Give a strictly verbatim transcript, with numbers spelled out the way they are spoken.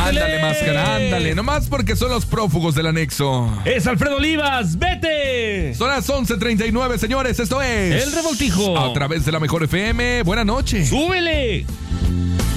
Ándale, máscara, ándale. Nomás porque son los prófugos del anexo. Es Alfredo Olivas, vete. Son las once treinta y nueve, señores. Esto es El Revoltijo. A través de la Mejor F M. Buenas noches. ¡Súbele!